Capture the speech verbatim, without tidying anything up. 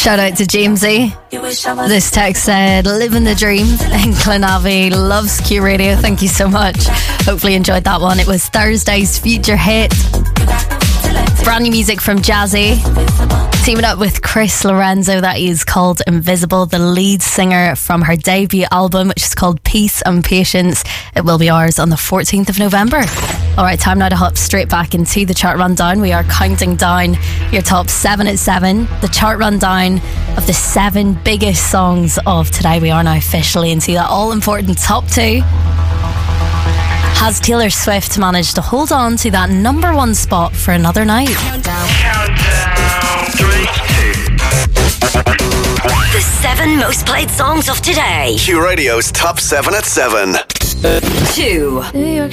Shout out to Jamesy. This text said, living the dream in Glenavi, loves Q Radio. Thank you so much. Hopefully you enjoyed that one. It was Thursday's feature hit. Brand new music from Jazzy, teaming up with Chris Lorenzo. That is called Invisible, the lead singer from her debut album, which is called Peace and Patience. It will be ours on the fourteenth of November. Alright, time now to hop straight back into the chart rundown. We are counting down your top seven at seven. The chart rundown of the seven biggest songs of today. We are now officially into that all-important top two. Has Taylor Swift managed to hold on to that number one spot for another night? Countdown. Countdown. Three, two, one. The seven most played songs of today. Q Radio's top seven at seven. Two. New York